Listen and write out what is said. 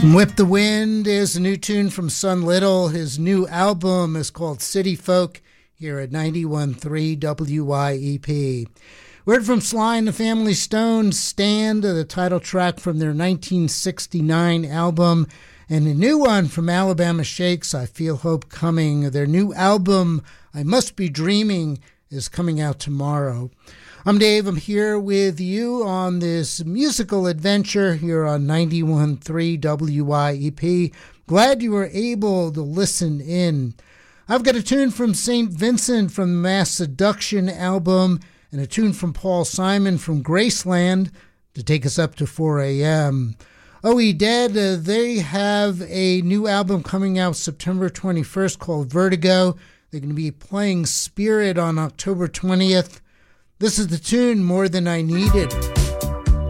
Whip the Wind is a new tune from Son Little. His new album is called City Folk here at 91.3 WYEP. Word from Sly and the Family Stone, Stand, the title track from their 1969 album, and a new one from Alabama Shakes, I Feel Hope Coming. Their new album, I Must Be Dreaming, is coming out tomorrow. I'm Dave. I'm here with you on this musical adventure here on 91.3 WYEP. Glad you were able to listen in. I've got a tune from St. Vincent from the Mass Seduction album and a tune from Paul Simon from Graceland to take us up to 4 a.m. OE Dead, they have a new album coming out September 21st called Vertigo. They're going to be playing Spirit on October 20th. This is the tune More Than I Needed.